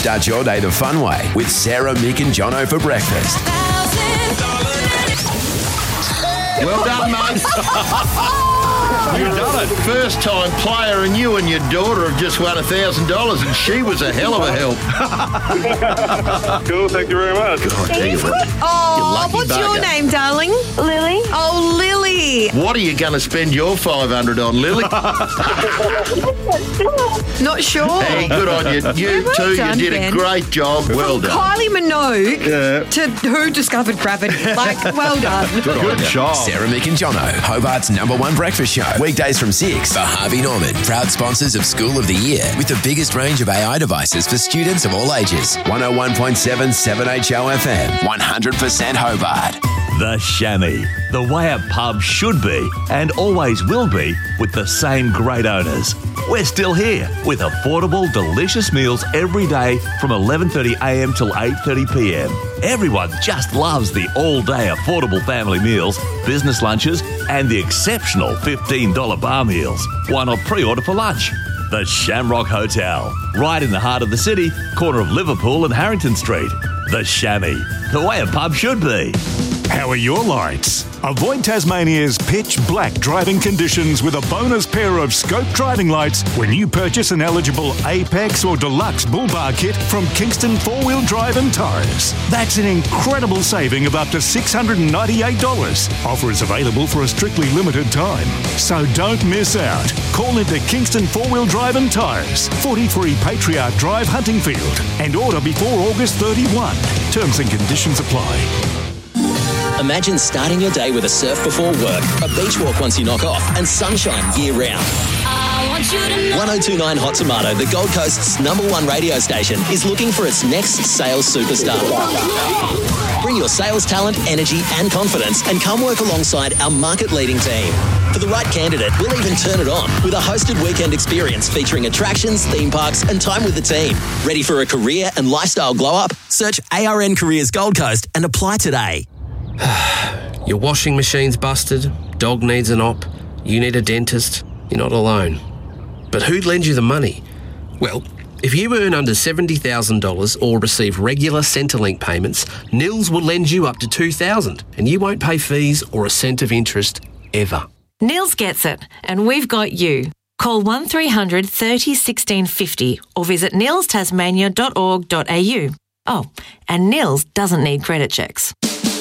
Start your day the fun way with Sarah, Mick and Jono for breakfast. Well done, mate. You've done it. First time player, and you and your daughter have just won $1,000, and she was a hell of a help. Cool, thank you very much. God, tell you what. Oh, what's your name, darling? Lily. Oh, Lily. What are you going to spend your $500 on, Lily? Not sure. Hey, good on you. You Well two, done, you did Ben. a great job. Well done. Kylie Minogue to who discovered gravity. Like, well done. Good job. Sarah, Mick and Jono, Hobart's #1 breakfast show. Weekdays from 6 for Harvey Norman, proud sponsors of School of the Year with the biggest range of AI devices for students of all ages. 101.7 7HO FM, 100% Hobart. The Chamois, the way a pub should be and always will be with the same great owners. We're still here with affordable, delicious meals every day from 11:30am till 8:30pm. Everyone just loves the all-day affordable family meals, business lunches and the exceptional $15 bar meals. Why not pre-order for lunch? The Shamrock Hotel, right in the heart of the city, corner of Liverpool and Harrington Street. The Chamois, the way a pub should be. How are your lights? Avoid Tasmania's pitch black driving conditions with a bonus pair of scope driving lights when you purchase an eligible Apex or Deluxe Bull Bar kit from Kingston 4-Wheel Drive and Tyres. That's an incredible saving of up to $698. Offer is available for a strictly limited time. So don't miss out. Call into Kingston 4-Wheel Drive and Tyres, 43 Patriarch Drive, Huntingfield, and order before August 31. Terms and conditions apply. Imagine starting your day with a surf before work, a beach walk once you knock off, and sunshine year-round. 1029 Hot Tomato, the Gold Coast's #1 radio station, is looking for its next sales superstar. Bring your sales talent, energy and confidence and come work alongside our market-leading team. For the right candidate, we'll even turn it on with a hosted weekend experience featuring attractions, theme parks and time with the team. Ready for a career and lifestyle glow-up? Search ARN Careers Gold Coast and apply today. Your washing machine's busted, dog needs an op, you need a dentist, you're not alone. But who'd lend you the money? Well, if you earn under $70,000 or receive regular Centrelink payments, Nils will lend you up to $2,000 and you won't pay fees or a cent of interest ever. Nils gets it, and we've got you. Call 1300 30 1650 or visit nilstasmania.org.au. Oh, and Nils doesn't need credit checks.